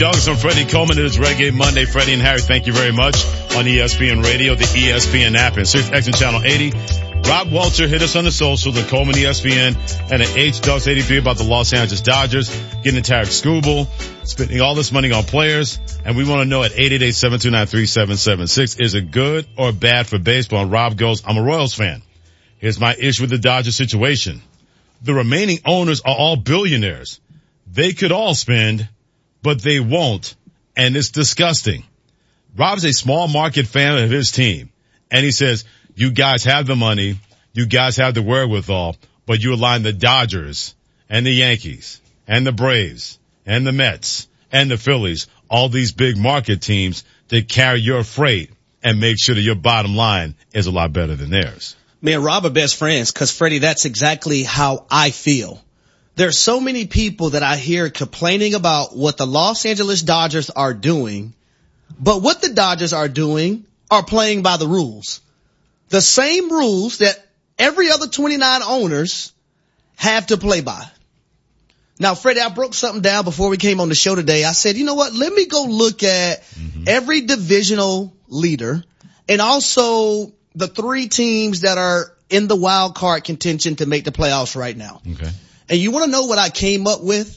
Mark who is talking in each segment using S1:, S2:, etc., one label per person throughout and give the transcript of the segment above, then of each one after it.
S1: Douglas and Freddie Coleman. It is Reggae Monday. Freddie and Harry, thank you very much on ESPN Radio, the ESPN app, and 6X and Channel 80. Rob Welcher hit us on the social, the Coleman ESPN, and at H-Dubs 83 about the Los Angeles Dodgers getting a Tarek Skubal, spending all this money on players, and we want to know at 888-729-3776, is it good or bad for baseball? And Rob goes, I'm a Royals fan. Here's my issue with the Dodgers situation. The remaining owners are all billionaires. They could all spend, but they won't, and it's disgusting. Rob's a small market fan of his team, and he says, you guys have the money, you guys have the wherewithal, but you align the Dodgers and the Yankees and the Braves and the Mets and the Phillies, all these big market teams that carry your freight and make sure that your bottom line is a lot better than theirs.
S2: Me and Rob are best friends because, Freddie, that's exactly how I feel. There's so many people that I hear complaining about what the Los Angeles Dodgers are doing, but what the Dodgers are doing are playing by the rules. The same rules that every other 29 owners have to play by. Now, Freddie, I broke something down before we came on the show today. I said, you know what? Let me go look at every divisional leader and also the 3 teams that are in the wild card contention to make the playoffs right now.
S1: Okay.
S2: And you want to know what I came up with?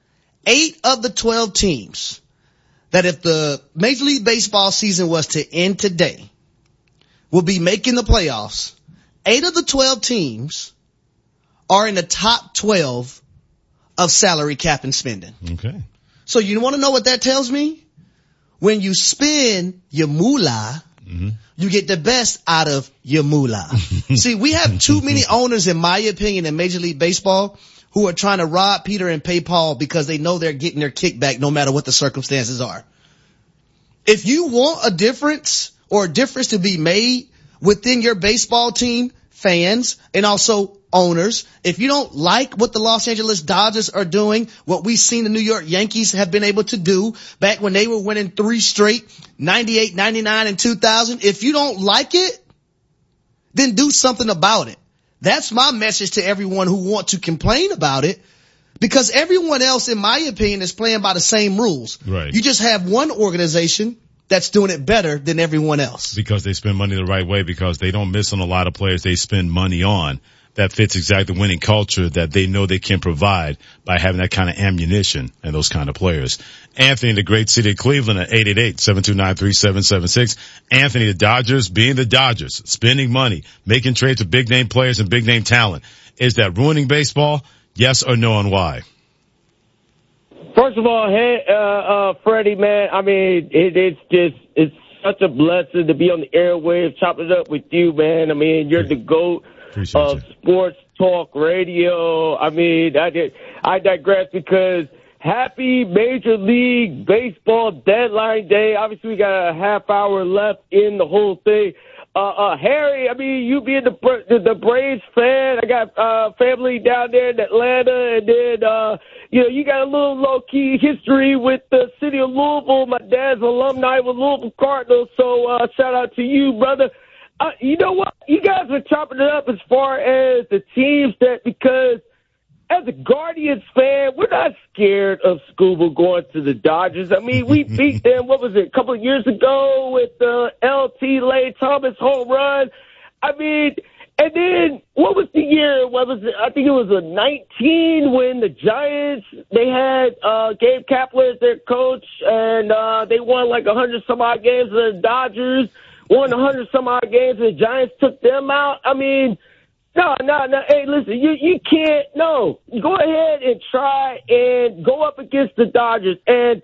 S2: 8 of the 12 teams that if the Major League Baseball season was to end today will be making the playoffs. 8 of the 12 teams are in the top 12 of salary cap and spending.
S1: Okay.
S2: So you want to know what that tells me? When you spend your moolah, you get the best out of your moolah. See, we have too many owners, in my opinion, in Major League Baseball who are trying to rob Peter and pay Paul because they know they're getting their kickback no matter what the circumstances are. If you want a difference or a difference to be made within your baseball team, fans, and also owners, if you don't like what the Los Angeles Dodgers are doing, what we've seen the New York Yankees have been able to do back when they were winning 3 straight, 98, 99, and 2000, if you don't like it, then do something about it. That's my message to everyone who want to complain about it, because everyone else, in my opinion, is playing by the same rules.
S1: Right.
S2: You just have one organization that's doing it better than everyone else.
S1: Because they spend money the right way, because they don't miss on a lot of players they spend money on. That fits exactly the winning culture that they know they can provide by having that kind of ammunition and those kind of players. Anthony, the great city of Cleveland at 888-729-3776. Anthony, the Dodgers being the Dodgers, spending money, making trades with big name players and big name talent. Is that ruining baseball? Yes or no, and why?
S3: First of all, hey, Freddie, man, I mean, it's such a blessing to be on the airwaves, chopping it up with you, man. I mean, you're the GOAT of sports talk radio. I mean, I digress because happy Major League Baseball deadline day. Obviously, we got a half hour left in the whole thing. Harry, I mean, you being the Braves fan, I got family down there in Atlanta, and then you got a little low-key history with the city of Louisville. My dad's alumni with Louisville Cardinals, so shout out to you, brother. You know what? You guys are chopping it up as far as the teams because as a Guardians fan, we're not scared of Skubal going to the Dodgers. I mean, we beat them, what was it, a couple of years ago with the LT Lane Thomas home run. I mean, and then what was the year? What was it? I think it was a 19 when the Giants, they had Gabe Kapler as their coach, and they won like 100-some-odd games. The Dodgers won 100-some-odd games, and the Giants took them out. I mean, no. Hey, listen, you can't. No, go ahead and try and go up against the Dodgers. And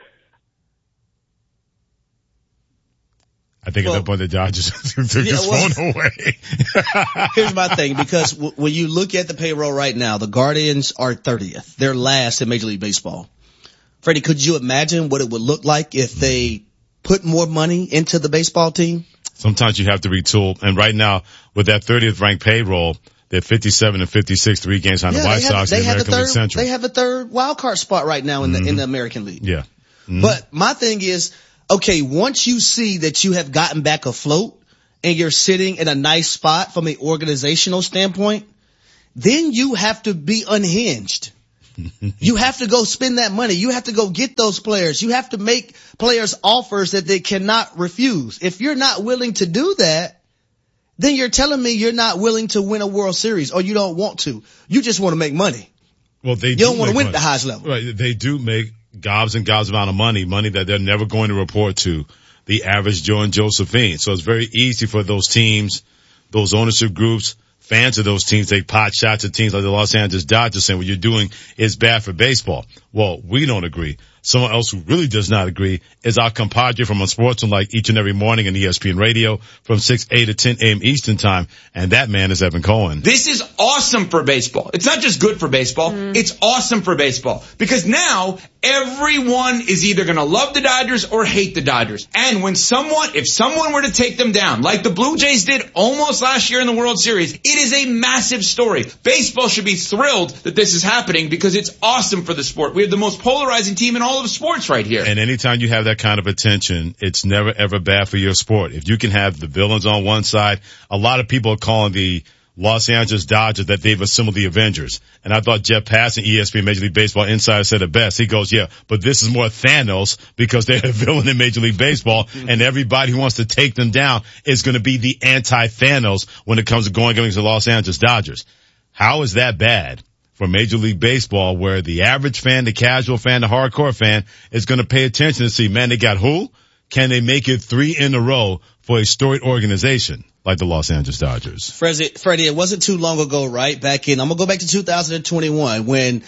S1: I think at that point the Dodgers took his phone away.
S2: Here's my thing, because when you look at the payroll right now, the Guardians are 30th. They're last in Major League Baseball. Freddie, could you imagine what it would look like if they put more money into the baseball team?
S1: Sometimes you have to retool. And right now, with that 30th ranked payroll, they're 57 and 56, 3 games on the White Sox in the American League Central.
S2: They have a third wild card spot right now in the American League.
S1: Yeah. Mm-hmm.
S2: But my thing is, okay, once you see that you have gotten back afloat and you're sitting in a nice spot from an organizational standpoint, then you have to be unhinged. You have to go spend that money. You have to go get those players. You have to make players offers that they cannot refuse. If you're not willing to do that, then you're telling me you're not willing to win a World Series, or you don't want to. You just want to make money.
S1: Well, you
S2: don't want to win at the highest level.
S1: Right. They do make gobs and gobs amount of money that they're never going to report to the average Joe and Josephine. So it's very easy for those teams, those ownership groups, fans of those teams, take pot shots at teams like the Los Angeles Dodgers, saying what you're doing is bad for baseball. Well, we don't agree. Someone else who really does not agree is our compadre from Unsportsmanlike each and every morning in ESPN Radio from 6 a.m. to 10 a.m. Eastern Time, and that man is Evan Cohen.
S4: This is awesome for baseball. It's not just good for baseball. It's awesome for baseball. Because now everyone is either going to love the Dodgers or hate the Dodgers. And if someone were to take them down, like the Blue Jays did almost last year in the World Series, it is a massive story. Baseball should be thrilled that this is happening because it's awesome for the sport. We have the most polarizing team in all of sports right here.
S1: And anytime you have that kind of attention, it's never ever bad for your sport. If you can have the villains on one side, a lot of people are calling the Los Angeles Dodgers that they've assembled the Avengers. And I thought Jeff Passan, ESPN Major League Baseball insider, said it best. He goes, yeah, but this is more Thanos because they're a villain in Major League Baseball, and everybody who wants to take them down is going to be the anti-Thanos when it comes to going against the Los Angeles Dodgers. How is that bad for Major League Baseball, where the average fan, the casual fan, the hardcore fan is going to pay attention to see, man, they got who? Can they make it 3 in a row for a storied organization like the Los Angeles Dodgers?
S2: Freddie, it wasn't too long ago, right? I'm going to go back to 2021 when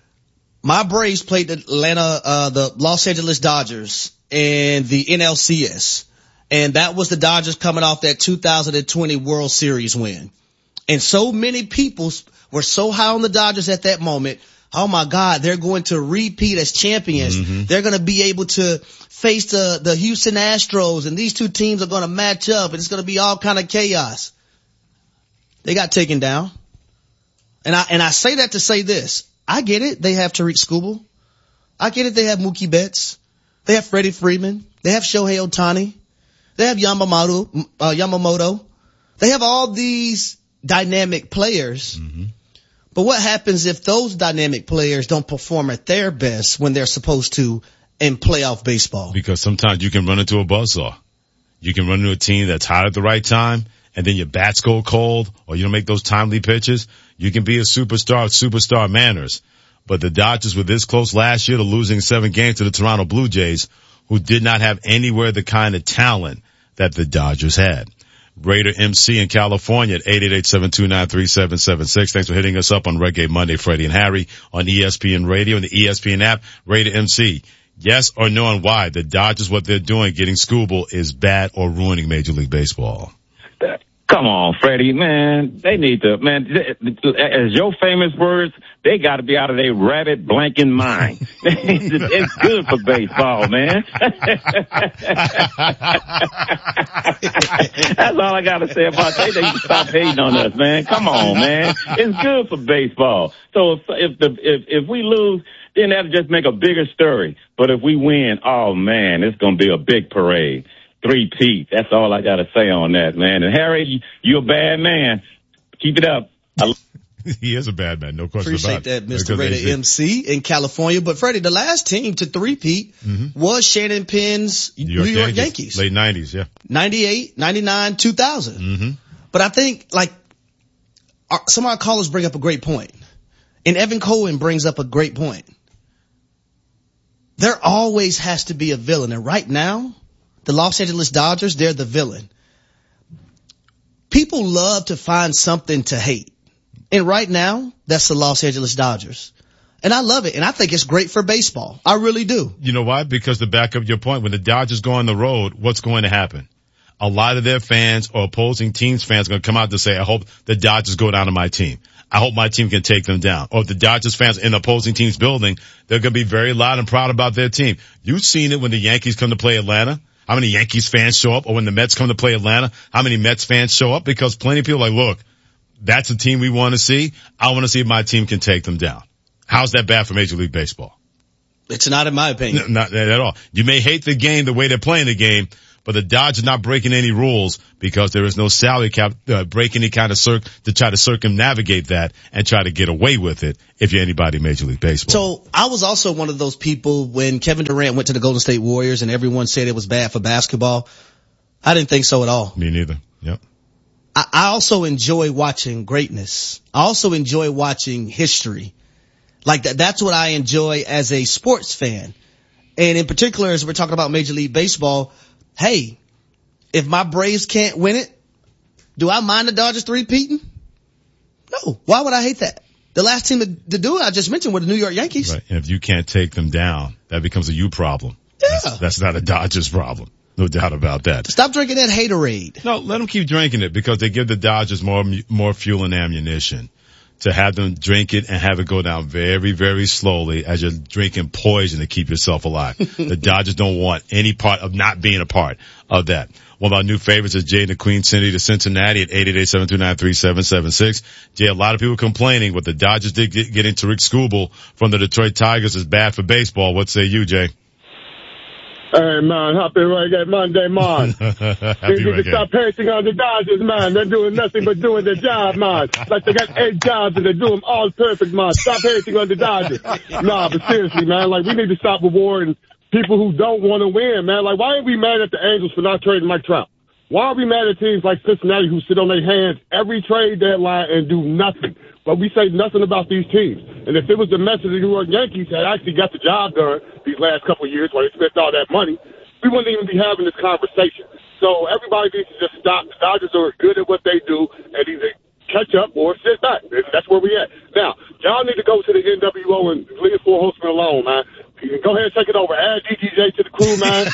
S2: my Braves played the Los Angeles Dodgers in the NLCS. And that was the Dodgers coming off that 2020 World Series win. And so many people were so high on the Dodgers at that moment. Oh my God, they're going to repeat as champions. Mm-hmm. They're going to be able to face the Houston Astros, and these two teams are going to match up, and it's going to be all kind of chaos. They got taken down. And I say that to say this. I get it. They have Tariq Skubal. I get it. They have Mookie Betts. They have Freddie Freeman. They have Shohei Ohtani. They have Yamamoto. They have all these dynamic players. Mm-hmm. But what happens if those dynamic players don't perform at their best when they're supposed to in playoff baseball? Because
S1: sometimes you can run into a buzzsaw. You can run into a team that's hot at the right time, and then your bats go cold, or you don't make those timely pitches. You can be a superstar manners. But the Dodgers were this close last year to losing 7 games to the Toronto Blue Jays, who did not have anywhere the kind of talent that the Dodgers had. Raider MC in California at 888-729-3776. Thanks for hitting us up on Reggae Monday, Freddie and Harry on ESPN Radio and the ESPN app. Raider MC, yes or no on why the Dodgers, what they're doing, getting Skubal, is bad or ruining Major League Baseball?
S5: Come on, Freddie, man. They need to, man, as your famous words, they got to be out of their rabbit blanking mind. It's good for baseball, man. That's all I got to say about that. They need to stop hating on us, man. Come on, man. It's good for baseball. So if we lose, then that'll just make a bigger story. But if we win, oh man, it's going to be a big parade. 3-peat. That's all I got to say on that, man. And Harry, you're a bad man. Keep it up.
S1: He is a bad man, no question
S2: about it. Appreciate that, Mr. Raider MC in California. But Freddie, the last team to 3-peat was Shannon Penn's New York Yankees.
S1: Late 90s, yeah.
S2: 98, 99, 2000. Mm-hmm. But I think, some of our callers bring up a great point. And Evan Cohen brings up a great point. There always has to be a villain. And right now, the Los Angeles Dodgers, they're the villain. People love to find something to hate. And right now, that's the Los Angeles Dodgers. And I love it. And I think it's great for baseball. I really do.
S1: You know why? Because to back up your point, when the Dodgers go on the road, what's going to happen? A lot of their fans or opposing teams fans are going to come out to say, I hope the Dodgers go down to my team. I hope my team can take them down. Or if the Dodgers fans in the opposing team's building, they're going to be very loud and proud about their team. You've seen it when the Yankees come to play Atlanta. How many Yankees fans show up? Or when the Mets come to play Atlanta, how many Mets fans show up? Because plenty of people are like, look, that's a team we want to see. I want to see if my team can take them down. How's that bad for Major League Baseball?
S2: It's not, in my opinion.
S1: Not at all. You may hate the game, the way they're playing the game, but the Dodgers not breaking any rules because there is no salary cap, break any kind of to try to circumnavigate that and try to get away with it if you're anybody in Major League Baseball.
S2: So I was also one of those people when Kevin Durant went to the Golden State Warriors and everyone said it was bad for basketball. I didn't think so at all.
S1: Me neither. Yep.
S2: I also enjoy watching greatness. I also enjoy watching history. Like that's what I enjoy as a sports fan. And in particular, as we're talking about Major League Baseball, hey, if my Braves can't win it, do I mind the Dodgers three-peating? No. Why would I hate that? The last team to do it, I just mentioned, were the New York Yankees.
S1: Right. And if you can't take them down, that becomes a you problem.
S2: Yeah.
S1: That's not a Dodgers problem. No doubt about that.
S2: Stop drinking that haterade.
S1: No, let them keep drinking it because they give the Dodgers more fuel and ammunition to have them drink it and have it go down very, very slowly as you're drinking poison to keep yourself alive. The Dodgers don't want any part of not being a part of that. One of our new favorites is Jay in the Queen City to Cincinnati at 888-729-3776. Jay, a lot of people complaining what the Dodgers did getting Tariq Skubal from the Detroit Tigers is bad for baseball. What say you, Jay?
S6: Hey, man, happy Reggae Monday, man. They need to stop hating on the Dodgers, man. They're doing nothing but doing their job, man. Like they got 8 jobs and they do them all perfect, man. Stop hating on the Dodgers. Nah, but seriously, man, like we need to stop rewarding people who don't want to win, man. Like why are we mad at the Angels for not trading Mike Trout? Why are we mad at teams like Cincinnati who sit on their hands every trade deadline and do nothing? But we say nothing about these teams. And if it was the message of the New York Yankees had actually got the job done these last couple of years while they spent all that money, we wouldn't even be having this conversation. So everybody needs to just stop. The Dodgers are good at what they do and either catch up or sit back. And that's where we at. Now, y'all need to go to the NWO and leave the Four Horsemen alone, man. You can go ahead and take it over. Add DDJ to the crew, man.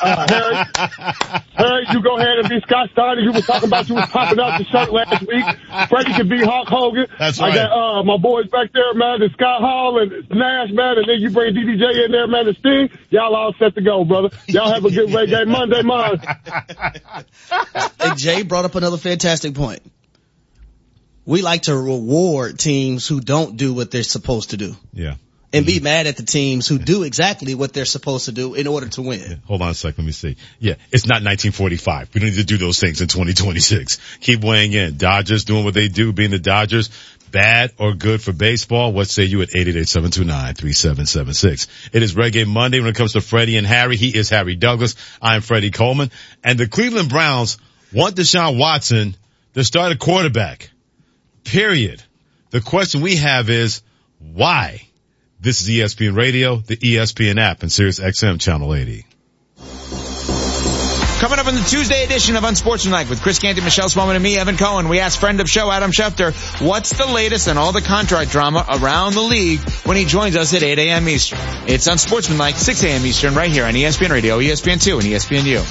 S6: Harry, you go ahead and be Scott Steiner. You were talking about you was popping out the shirt last week. Freddie can be Hulk Hogan.
S1: That's right.
S6: I got my boys back there, man, the Scott Hall and Nash, man, and then you bring DDJ in there, man, and Sting. Y'all all set to go, brother. Y'all have a good Reggae Monday, man.
S2: Hey, Jay brought up another fantastic point. We like to reward teams who don't do what they're supposed to do.
S1: Yeah.
S2: And be mad at the teams who do exactly what they're supposed to do in order to win.
S1: Yeah. Hold on a second. Let me see. Yeah, it's not 1945. We don't need to do those things in 2026. Keep weighing in. Dodgers doing what they do, being the Dodgers. Bad or good for baseball? What say you at 888-729-3776? It is Reggae Monday when it comes to Freddie and Harry. He is Harry Douglas. I am Freddie Coleman. And the Cleveland Browns want Deshaun Watson to start a quarterback. Period. The question we have is, why? This is ESPN Radio, the ESPN app, and Sirius XM Channel 80.
S4: Coming up on the Tuesday edition of Unsportsmanlike with Chris Canty, Michelle Smallman, and me, Evan Cohen, we asked friend of show Adam Schefter, what's the latest on all the contract drama around the league when he joins us at 8 a.m. Eastern. It's Unsportsmanlike, 6 a.m. Eastern, right here on ESPN Radio, ESPN2, and ESPNU.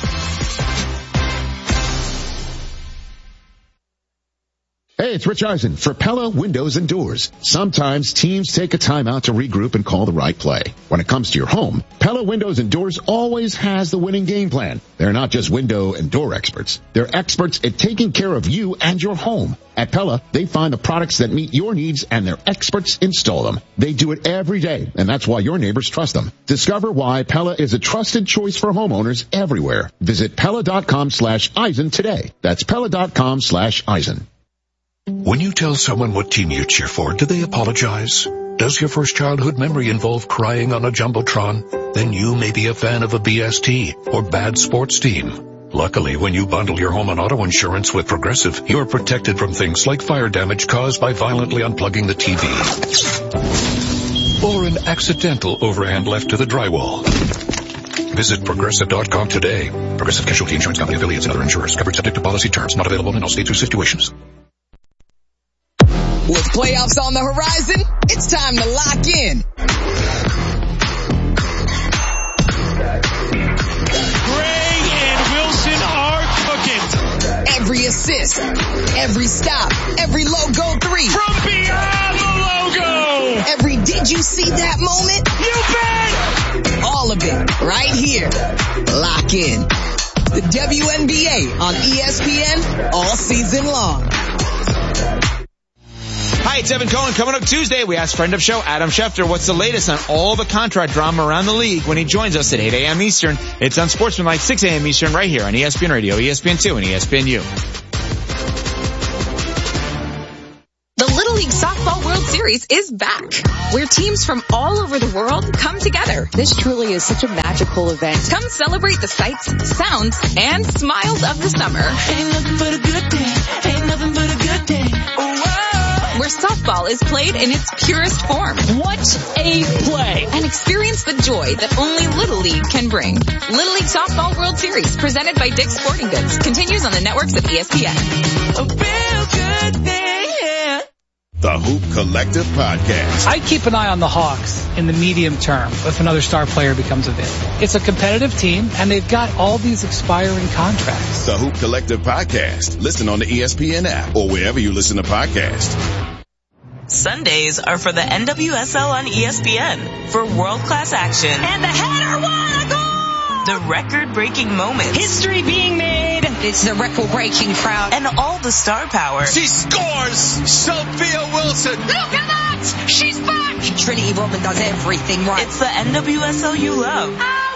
S7: Hey, it's Rich Eisen for Pella Windows and Doors. Sometimes teams take a time out to regroup and call the right play. When it comes to your home, Pella Windows and Doors always has the winning game plan. They're not just window and door experts. They're experts at taking care of you and your home. At Pella, they find the products that meet your needs and their experts install them. They do it every day, and that's why your neighbors trust them. Discover why Pella is a trusted choice for homeowners everywhere. Visit Pella.com/Eisen today. That's Pella.com/Eisen.
S8: When you tell someone what team you cheer for, do they apologize? Does your first childhood memory involve crying on a Jumbotron? Then you may be a fan of a BST or bad sports team. Luckily, when you bundle your home and auto insurance with Progressive, you're protected from things like fire damage caused by violently unplugging the TV. Or an accidental overhand left to the drywall. Visit Progressive.com today. Progressive Casualty Insurance Company, affiliates, and other insurers. Coverage subject to policy terms. Not available in all states or situations.
S9: With playoffs on the horizon, it's time to lock in.
S10: Gray and Wilson are cooking.
S9: Every assist, every stop, every logo three.
S10: From beyond the logo.
S9: Every did you see that moment?
S10: You bet.
S9: All of it right here. Lock in. The WNBA on ESPN all season long.
S4: Hi, Hi, it's Evan Cohen. Coming up Tuesday, we ask friend of show Adam Schefter what's the latest on all the contract drama around the league when he joins us at 8 a.m. Eastern. It's on Sportsmanlike, 6 a.m. Eastern, right here on ESPN Radio, ESPN2, and ESPNU.
S11: The Little League Softball World Series is back, where teams from all over the world come together.
S12: This truly is such a magical event.
S11: Come celebrate the sights, sounds, and smiles of the summer.
S10: Ain't nothing but a good day. Ain't nothing but a good day.
S11: Where softball is played in its purest form.
S10: What a play.
S11: And experience the joy that only Little League can bring. Little League Softball World Series, presented by Dick's Sporting Goods, continues on the networks of ESPN.
S10: A real good day, yeah.
S13: The Hoop Collective Podcast.
S14: I keep an eye on the Hawks in the medium term if another star player becomes available. It's a competitive team, and they've got all these expiring contracts.
S13: The Hoop Collective Podcast. Listen on the ESPN app or wherever you listen to podcasts.
S15: Sundays are for the NWSL on ESPN for world-class action.
S10: And the header won a goal!
S15: The record-breaking moments.
S10: History being made.
S12: It's the record-breaking crowd.
S15: And all the star power.
S10: She scores! Sophia Wilson! Look at that! She's back!
S12: Trinity Rodman does everything right.
S15: It's the NWSL you love.
S10: I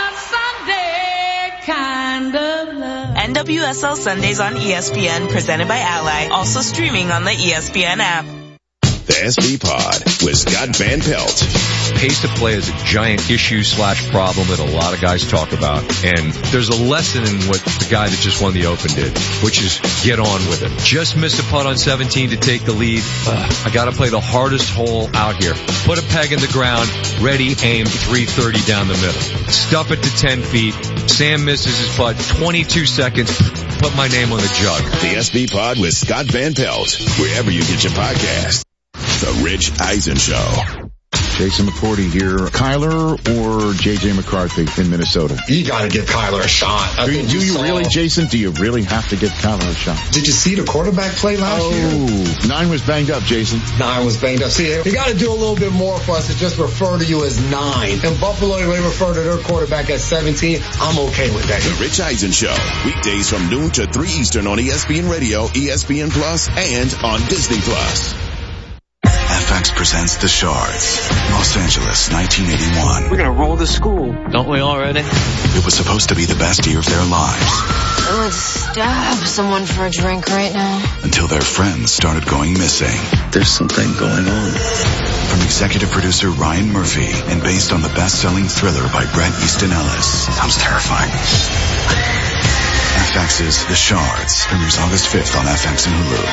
S10: want a Sunday kind of love.
S15: NWSL Sundays on ESPN, presented by Ally. Also streaming on the ESPN app.
S13: The SB Pod with Scott Van Pelt.
S16: Pace of play is a giant issue/problem that a lot of guys talk about. And there's a lesson in what the guy that just won the Open did, which is get on with it. Just missed a putt on 17 to take the lead. I got to play the hardest hole out here. Put a peg in the ground, ready, aim, 330 down the middle. Stuff it to 10 feet. Sam misses his putt, 22 seconds. Put my name on the jug.
S13: The SB Pod with Scott Van Pelt, wherever you get your podcast. The Rich Eisen Show.
S7: Jason McCourty here. Kyler or J.J. McCarthy in Minnesota?
S17: You got to give Kyler a shot.
S7: Do you really, Jason? Do you really have to give Kyler a shot?
S17: Did you see the quarterback play last year?
S7: 9 was banged up, Jason.
S17: 9 was banged up. See, you got to do a little bit more for us to just refer to you as 9. In Buffalo, they refer to their quarterback as 17. I'm okay with that.
S13: The Rich Eisen Show. Weekdays from noon to 3 Eastern on ESPN Radio, ESPN Plus, and on Disney Plus.
S18: FX presents The Shards, Los Angeles, 1981.
S19: We're gonna roll the school, don't we already?
S18: It was supposed to be the best year of their lives.
S20: I would stab someone for a drink right now.
S18: Until their friends started going missing.
S19: There's something going on.
S18: From executive producer Ryan Murphy and based on the best-selling thriller by Bret Easton Ellis. Sounds terrifying. FX's The Shards premieres August 5th on FX and Hulu.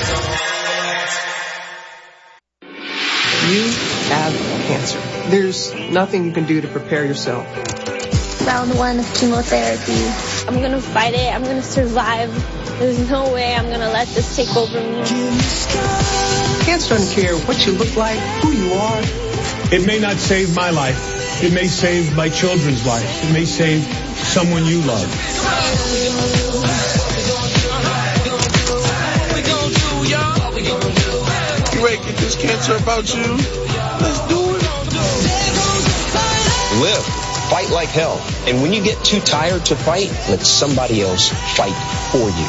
S21: You have cancer. There's nothing you can do to prepare yourself.
S22: Round 1 of chemotherapy. I'm gonna fight it. I'm gonna survive. There's no way I'm gonna let this take over me.
S21: Cancer doesn't care what you look like, who you are.
S23: It may not save my life. It may save my children's life. It may save someone you love.
S24: You ready to get this cancer about you? Let's do it.
S25: Live. Fight like hell. And when you get too tired to fight, let somebody else fight for you.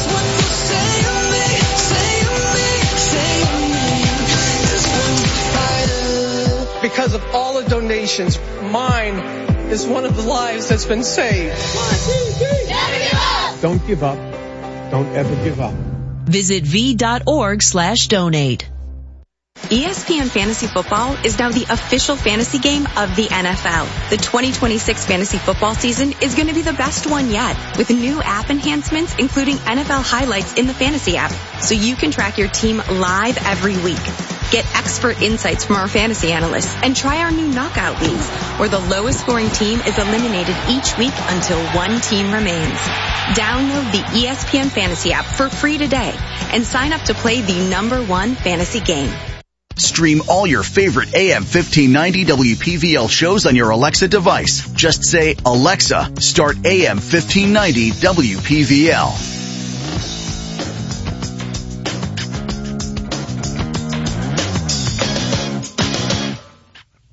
S21: Because of all the donations, mine is one of the lives that's been saved. 1, 2, 3. Never give up.
S23: Don't give up. Don't ever give up.
S26: Visit v.org/donate.
S11: ESPN Fantasy Football is now the official fantasy game of the NFL. The 2026 fantasy football season is going to be the best one yet, with new app enhancements including NFL highlights in the fantasy app, so you can track your team live every week. Get expert insights from our fantasy analysts and try our new knockout leagues, where the lowest scoring team is eliminated each week until one team remains. Download the ESPN Fantasy app for free today and sign up to play the #1 fantasy game.
S27: Stream all your favorite AM 1590 WPVL shows on your Alexa device. Just say, Alexa, start AM 1590 WPVL.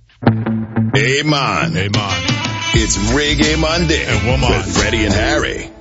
S13: Hey, man.
S1: Hey, man.
S13: It's Reggae Monday
S1: and woman
S13: with Freddie and Harry.